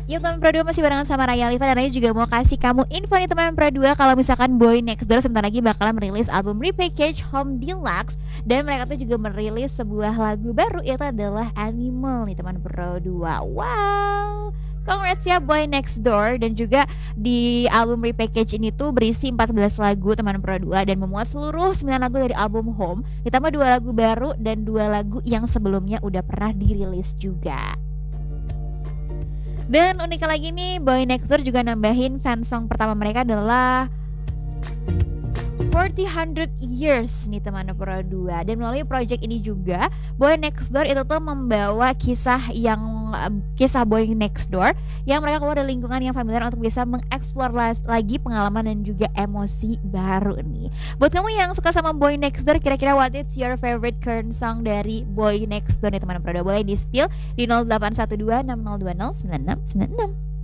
Yuk teman Pro 2 masih barengan sama Raya Liva. Dan Raya juga mau kasih kamu info nih teman Pro 2. Kalau misalkan Boy Next Door sebentar lagi bakalan merilis album Repackage Home Deluxe. Dan mereka tuh juga merilis sebuah lagu baru, yaitu adalah Animal nih teman Pro 2. Wow, congrats ya Boy Next Door. Dan juga di album Repackage ini tuh berisi 14 lagu teman Pro 2 dan memuat seluruh 9 lagu dari album Home, ditambah 2 lagu baru dan 2 lagu yang sebelumnya udah pernah dirilis juga. Dan uniknya lagi nih, Boy Next Door juga nambahin fansong pertama mereka adalah 400 Years nih teman Pro 2. Dan melalui project ini juga Boy Next Door itu tuh membawa kisah Boy Next Door yang mereka keluar dari lingkungan yang familiar untuk bisa mengeksplor lagi pengalaman dan juga emosi baru nih. Buat kamu yang suka sama Boy Next Door, kira-kira what is your favorite current song dari Boy Next Door nih teman Pro 2? Boleh di-spill di 0812 6020 9696.